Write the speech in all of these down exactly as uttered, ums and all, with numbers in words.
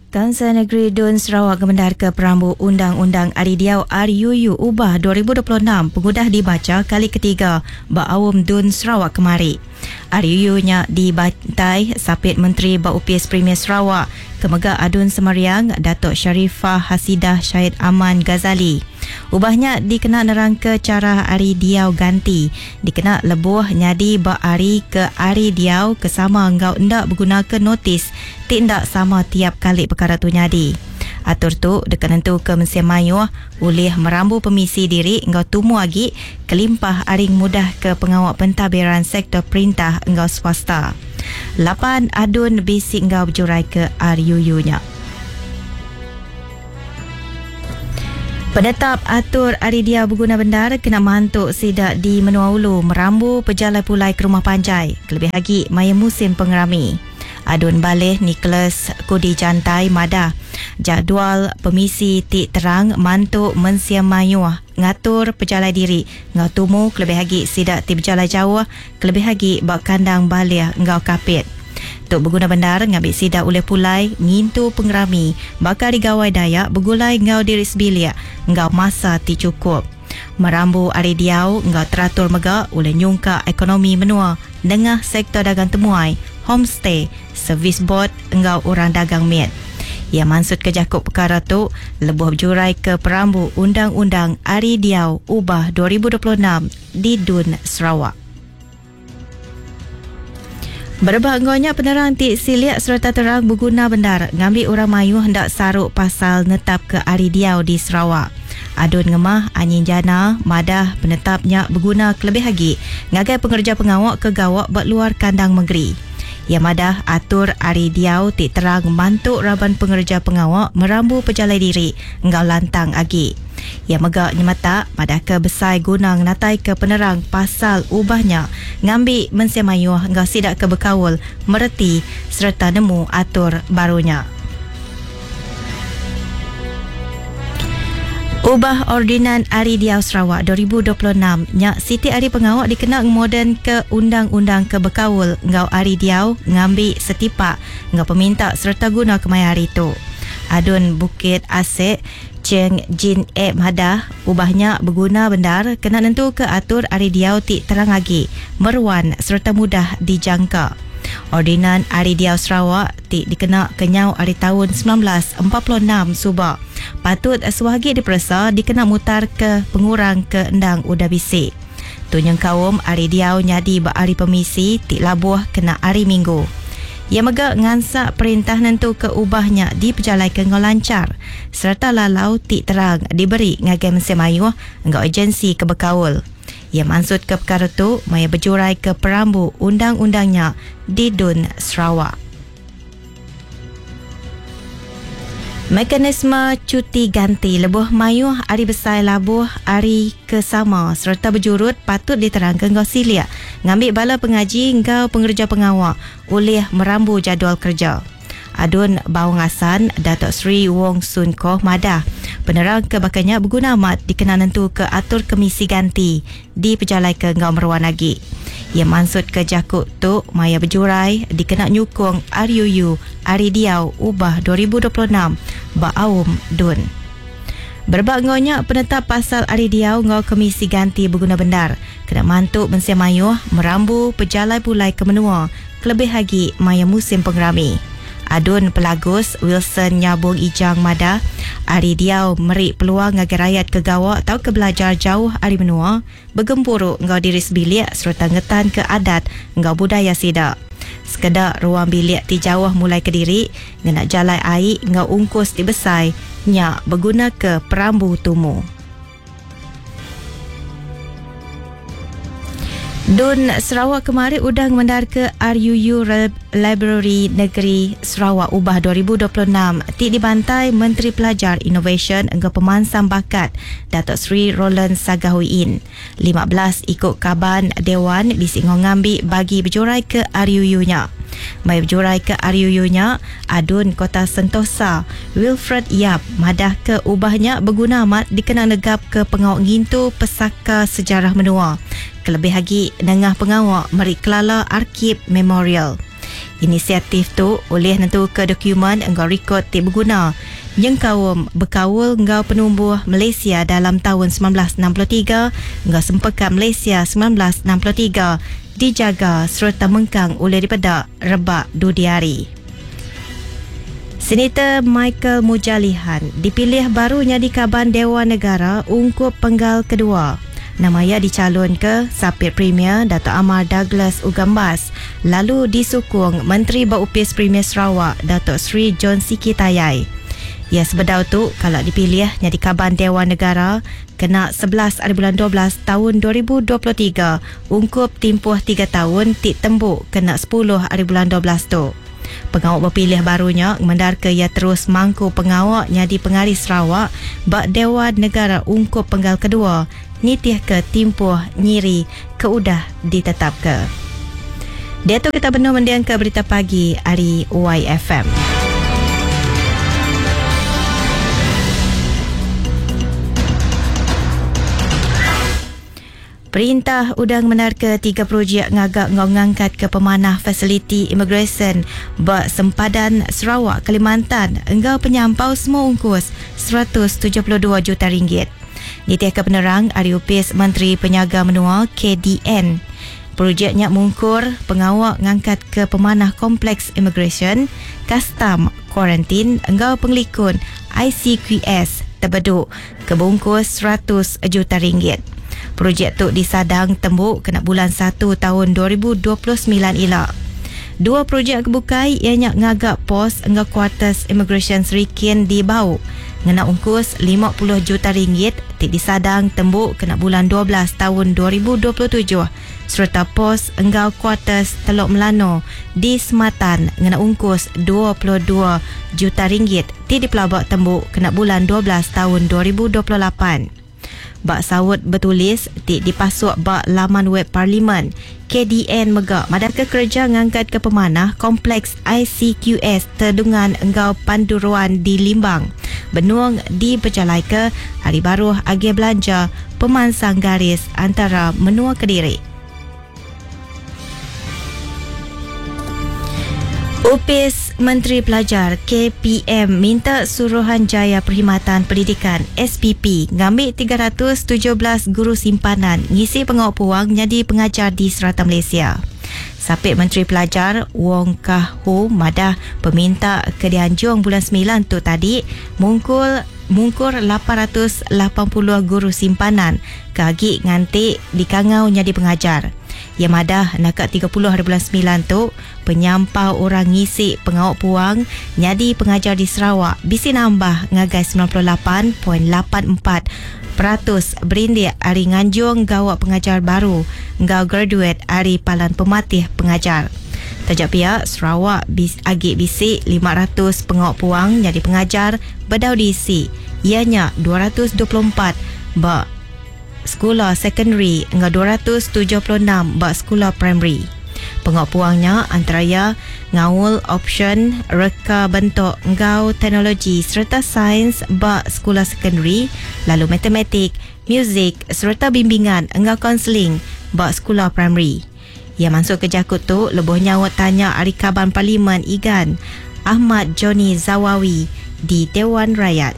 Kansel Negeri Dun Sarawak gemendar ke perambu Undang-Undang Aridiau R U U Ubah dua ribu dua puluh enam pengudah dibaca kali ketiga Ba'awum Dun Sarawak kemari. R U U-nya dibantai Sapit Menteri Bau P S Premier Sarawak Kemegak Adun Semariang Datuk Sharifah Hasidah Syed Aman Ghazali. Ubahnya dikena nerangka cara Aridiau ganti. Dikena lebuh nyadi ba ari ke Aridiau kesama engkau ndak bergunakan notis tindak sama tiap kali perkara tu nyadi. Atur tu dekat nentu ke Mesia Mayuh boleh merambu pemisi diri engkau tumu lagi kelimpah aring mudah ke pengawak pentadbiran sektor perintah engkau swasta. Lapan adun basic engkau berjurai ke R U U-nya. Penetap atur Aridiau berguna bendar kena mantuk sidak di Menua Ulu merambu pejalan pulai ke rumah panjai. Kelebih lagi maya musim pengerami. Adun balih Nicholas Kudi Jantai Madah. Jadual pemisi tik terang mantuk Mensia Mayuh ngatur pejalan diri. Ngau tumu kelebih lagi sidak ti berjalan jauh. Kelebih lagi bak kandang balih ngau kapit. Tok berguna bendar ngambil sidak oleh pulai ngintu pengerami bakal digawai dayak bergulai ngau diri sebilik ngau masa ti cukup. Merambu Aridiau ngau teratur megak oleh nyungka ekonomi menua dengah sektor dagang temuai, homestay, servis bot ngau orang dagang mit. Ia maksud ke jakup perkara tu lebuh berjurai ke perambu Undang-Undang Aridiau Ubah dua ribu dua puluh enam di Dun Sarawak. Berbanggonya penerang tik siliak serta terang berguna bendar ngambil orang Mayuh hendak saruk pasal netap ke Aridiau di Sarawak. Adun ngemah anyin jana madah penetapnya berguna kelebih lagi ngagai pengerja pengawak ke gawak buat luar kandang negeri. Ia madah atur Aridiau tik terang mantuk raban pengerja pengawak merambu pejalai diri engau lantang agi. Ia megak nyemata madah ke besai guna natai ke penerang pasal ubahnya ngambil Mensia Mayuh engau sidak ke berkawul mereti serta nemu atur barunya. Ubah Ordinan Aridiau Sarawak dua ribu dua puluh enam nyak Siti Ari Pengawak dikenal moden ke Undang-Undang ke berkawul ngau Aridiau ngambil setipak ngau peminta serta guna kemai hari tu. Adun Bukit Asek Cheng Jin E Madah ubahnya berguna bendar kena nentu ke atur Aridiau tik terang lagi meruan serta mudah dijangka. Ordinan Aridiau Sarawak tik dikena kenyau hari tahun sembilan belas empat puluh enam subak. Patut suhagi diperasa dikena mutar ke pengurang ke endang udah bisik. Tunyang kaum Aridiau nyadi ba hari pemisi tik labuh kena hari Minggu. Ia megak ngansak perintah nentu ke ubahnya di pejalai ke ngau lancar serta lalau tik terang diberi ngagai Mensia Mayuh ngau agensi ke berkawul. Ia maksud ke perkara tu maya berjurai ke perambu undang-undangnya di Dun Sarawak. Mekanisme cuti ganti lebuh Mayuh hari besar labuh hari kesama serta berjurut patut diterangkan ngau siliak ngambil bala pengaji ngau pengerja pengawak oleh merambu jadual kerja. Adun Bawang Asan Datuk Seri Wong Sun Koh Madah penerang kebakanya berguna amat dikena nentu ke atur komisi ganti di pejalai ke ngau meruan lagi. Ia maksud ke jakuk tu maya berjurai dikena nyukung R U U Aridiau Ubah dua ribu dua puluh enam Ba'awum Dun. Berbanggonya penetap pasal Aridiau ngau komisi ganti berguna bendar kena mantuk Mensia Mayuh merambu pejalai pulai ke menua kelebih lagi maya musim pengerami. Adun Pelagus Wilson Nyabung Ijang Madah Aridiau merik peluang ngagai rakyat ke gawak atau ke belajar jauh hari menua bergempuruk ngau diri sebilik serta ngetan ke adat ngau budaya sidak. Sekedar ruang bilik ti jauh mulai ke diri nak jalai air ngau ungkus di besai nyak berguna ke perambu tumu. Dun Sarawak kemari udang mendar ke R U U Library Negeri Sarawak Ubah dua ribu dua puluh enam tik dibantai Menteri Pelajar Innovation engkau pemansam bakat Datuk Seri Roland Sagahuin. lima belas ikut kaban Dewan bisik ngambil bagi berjurai ke R U U-nya. Mai berjurai ke R U U-nya Adun Kota Sentosa Wilfred Yap madah ke ubahnya berguna amat dikenal negap ke pengawak ngintu pesaka sejarah menua. Kelebih lagi dengah pengawak Merik Kelala Arkib Memorial. Inisiatif tu oleh nentu ke dokumen engkau rekod ti berguna yang kaum berkawal engkau penumbuh Malaysia dalam tahun sembilan belas enam puluh tiga engkau sempekat Malaysia sembilan belas enam puluh tiga dijaga serta mengkang oleh dipedak rebak dudiari. Senator Michael Mujalihan dipilih barunya di Kaban Dewan Negara ungkup penggal kedua. Nama ia dicalon ke Sapit Premier Dato' Amar Douglas Ugambas, lalu disukung Menteri Baupis Premier Sarawak Dato' Sri John Siki Tayai. Ia sebedau tu kalau dipilih jadi Kaban Dewan Negara kena sebelas hari bulan dua belas tahun dua ribu dua puluh tiga ungkup tempoh tiga tahun tik tembuk kena sepuluh hari bulan dua belas tu. Pengawak berpilih barunya mendarka ia terus mangku pengawak jadi pengaris Sarawak bak Dewan Negara ungkup penggal kedua nitih ke timpuh nyiri ke udah ditetap ke. Dia tu kita benar mendiang ke berita pagi hari Y F M. Perintah udang menarka tiga projek ngagak ngau ngangkat ke pemanah fasiliti imigresen bak sempadan Sarawak Kalimantan engkau penyampau semua ungkus seratus tujuh puluh dua juta ringgit. Nitih ke penerang Ahli Upis Menteri Penyaga Menua K D N. Projeknya mungkur pengawak ngangkat ke pemanah kompleks imigresen, custom, kuarantin engkau penglikun I C Q S terbeduk ke bungkus seratus juta ringgit. Projek tu disadang tembuk kena bulan satu tahun dua ribu dua puluh sembilan elak. Dua projek kebukai ianya ngagak pos engkau kuartus immigration Serikin di Bau. Ngena ungkus lima puluh juta ringgit tik disadang tembuk kena bulan dua belas tahun dua ribu dua puluh tujuh. Serta pos engkau kuartus Teluk Melano di Sematan ngena ungkus dua puluh dua juta ringgit tik dipelabak tembuk kena bulan dua belas tahun dua ribu dua puluh lapan. Bak sawut bertulis tik dipasuk bak laman web Parlimen. K D N megak madaka kerja ngangkat ke pemanah kompleks I C Q S terdungan engkau Panduruan di Limbang. Benuang di berjalai ke hari baru agi belanja pemansang garis antara Menua Kediri. Upis Menteri Pelajar K P M minta Suruhanjaya Perkhidmatan Pendidikan S P P ngambil tiga ratus tujuh belas guru simpanan ngisi pengawal puang jadi pengajar di serata Malaysia. Sapit Menteri Pelajar Wong Kah Ho madah peminta ke Dianjung bulan sembilan tu tadi mungkul mungkur lapan ratus lapan puluh guru simpanan kagi ngantik di Kangau jadi pengajar. Ia madah nak tiga puluh hari bulan sembilan tu penyampau orang ngisi pengawak puang jadi pengajar di Sarawak bisi nambah ngagai sembilan puluh lapan perpuluhan lapan empat peratus berindik hari nganjung gawak pengajar baru ngau graduate hari palan pematih pengajar. Tajak pihak Sarawak bis, agik bisi lima ratus pengawak puang jadi pengajar bedau diisi ianya dua ratus dua puluh empat bak sekolah secondary hingga dua ratus tujuh puluh enam bak sekolah primary. Pengawak puangnya antaranya ngawul option reka bentuk ngau teknologi serta sains bak sekolah secondary, lalu matematik, muzik serta bimbingan ngau kaunseling bak sekolah primary. Ia masuk ke jakut tu lebuh nyawat tanya Ahli Kaban Parlimen Igan Ahmad Johnny Zawawi di Dewan Rakyat.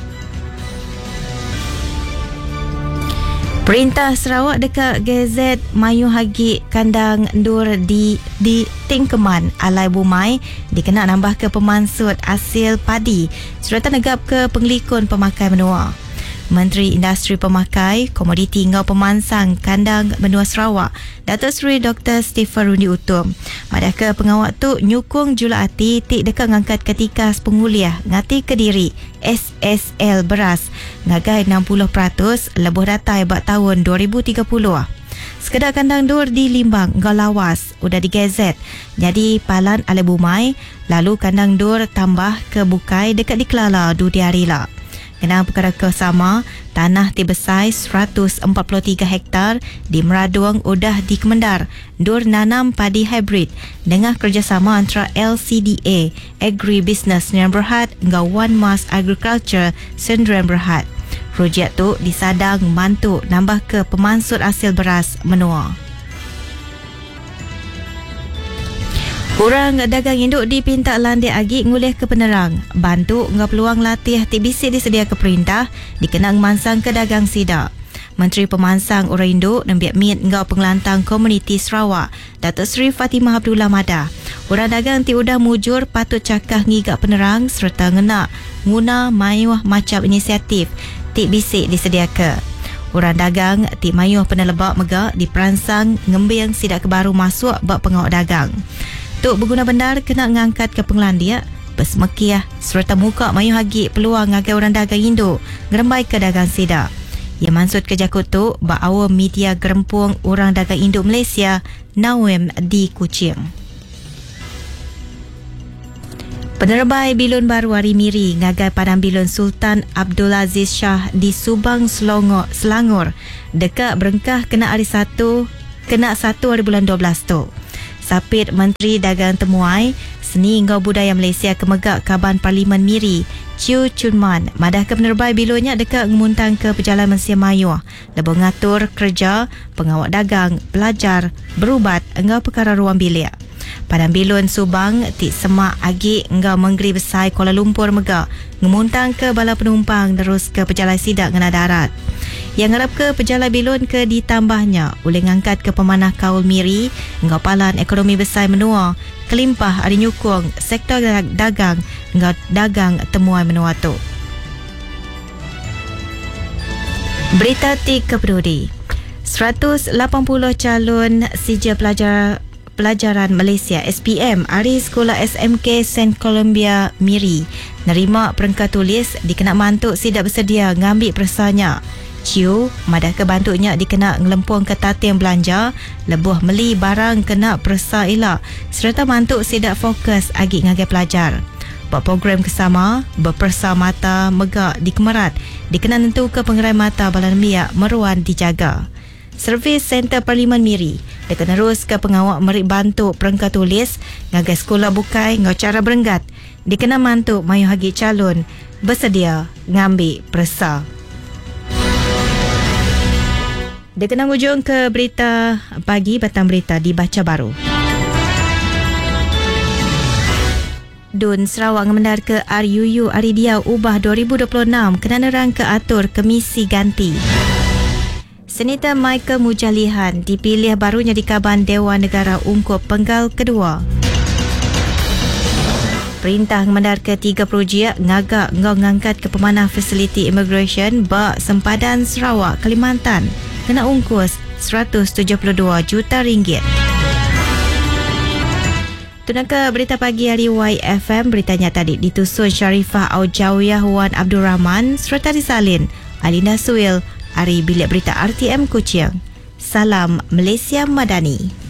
Perintah Sarawak dekat G Z Mayu Hagi kandang ndur di di Tingkeman Alai Bumai dikena nambah ke pemansut hasil padi serta negap ke penglikun pemakai menua. Menteri Industri Pemakai, Komoditi ngau Pemansang Kandang Benua Sarawak, Datuk Seri Doktor Stephen Rundi Utum. Madaka pengawak tu nyukung julati tik dekat ngangkat ketika penguliah ngati Kediri S S L beras ngagai enam puluh peratus lebuh datai bak tahun dua ribu tiga puluh. Sekedar kandang dur di Limbang ngau lawas udah digezet jadi palan Alai Bumai, lalu kandang dur tambah ke Bukai dekat di Kelala du diarila. Kena perkara kesama, tanah tibesai seratus empat puluh tiga hektar di Meraduang udah di Kemendar, dur nanam padi hybrid dengan kerjasama antara L C D A, Agri Business Sdn Berhad dengan One Mas Agriculture Sdn Berhad. Projek tu disadang mantu nambah ke pemansut hasil beras menua. Orang dagang induk dipinta landai agi ngulih ke penerang. Bantu ngau peluang latih T B C disedia ke perintah dikenang mansang ke dagang sidak. Menteri Pemansang Orang Induk dan Biak Mit ngau pengelantang komuniti Sarawak, Datuk Seri Fatimah Abdullah Madah. Orang dagang ti udah mujur patut cakah ngigak penerang serta ngenak guna mayuh macam inisiatif T B C disedia ke. Orang dagang ti mayuh penelebak megak diperansang ngembing sidak kebaru masuk bak pengawak dagang. Tok berguna benar kena ngangkat ke pengelandia bersemekiah serta muka mayuh hagi peluang ngagai orang dagang induk ngerembai ke dagang sidak. Ia maksud kerja kutuk bak awam media gerempung orang dagang induk Malaysia Nawem di Kuching. Penerbai bilon baru hari Miri ngagai padang bilon Sultan Abdul Aziz Shah di Subang Selangor, Selangor dekat berengkah kena hari satu kena satu hari bulan dua belas tu. Sapit Menteri Dagang Temuai Seni Engkau Budaya Malaysia Kemegak Kaban Parlimen Miri Chiu Chun Man madah ke penerbai bilonnya dekat ngemuntang ke pejalan Malaysia Mayuh lebih ngatur kerja pengawak dagang pelajar berubat engkau perkara ruang bilik. Padang bilon Subang ti semak agi engkau menggeri besai Kuala Lumpur megak ngemuntang ke bala penumpang terus ke pejalan sidak ngena darat. Yang ngarap ke pejalan bilon ke ditambahnya oleh ngangkat ke pemanah kaul Miri engkau palan ekonomi besar menua kelimpah ada nyukung sektor dagang engkau dagang temuan menua tu. Berita ti keperudi seratus lapan puluh calon sijil pelajar Pelajaran Malaysia S P M hari Sekolah S M K Saint Columbia Miri nerima perengkat tulis dikena mantuk sidak bersedia ngambil persanya. Ciu madah ke bantuknya dikena ngelempung ke tating belanja lebuh meli barang kena persa elak serta mantuk sidak fokus agi ngagai pelajar. Buat program kesama berpersa mata megak di Kemerat dikena nentu ke pengerai mata balan miak meruan dijaga. Servis Center Parlimen Miri dia terus ke pengawak merik bantu perengkat tulis ngagai sekolah bukai ngau cara berenggat dikena mantuk mayu hagi calon bersedia ngambil persa. Dia kena hujung ke berita pagi batang berita dibaca baru. Dun Sarawak ngemendar ke R U U Aridia ubah dua ribu dua puluh enam kena nerang ke atur kemisi ganti. Senator Michael Mujalihan dipilih barunya di Kaban Dewan Negara Ungkup Penggal kedua. Perintah ngemendar ke tiga projek ngagak ngau ngangkat ke pemanah fasiliti immigration bak sempadan Sarawak Kalimantan kena ungkus seratus tujuh puluh dua juta ringgit. Tunaka berita pagi hari Y F M beritanya tadi ditusun Sharifah Aujawiyah Wan Abdul Rahman serta disalin Alinda Suil Hari Bilik Berita R T M Kuching. Salam Malaysia Madani.